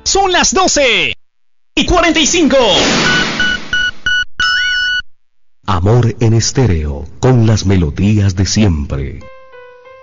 Son las 12:45. Amor en estéreo, con las melodías de siempre.